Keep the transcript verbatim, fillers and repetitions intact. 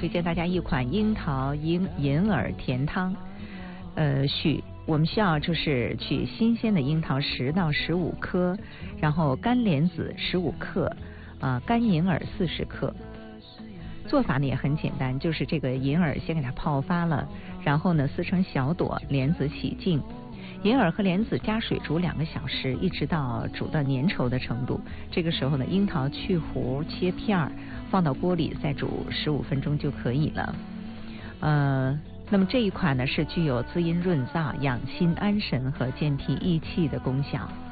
推荐大家一款樱桃银银耳甜汤。呃，需我们需要就是取新鲜的樱桃十到十五颗，然后干莲子十五克，啊、呃，干银耳四十克。做法呢也很简单，就是这个银耳先给它泡发了，然后呢撕成小朵，莲子洗净。银耳和莲子加水煮两个小时，一直到煮到粘稠的程度。这个时候呢，樱桃去核切片儿，放到锅里再煮十五分钟就可以了。呃，那么这一款呢是具有滋阴润燥、养心安神和健脾益气的功效。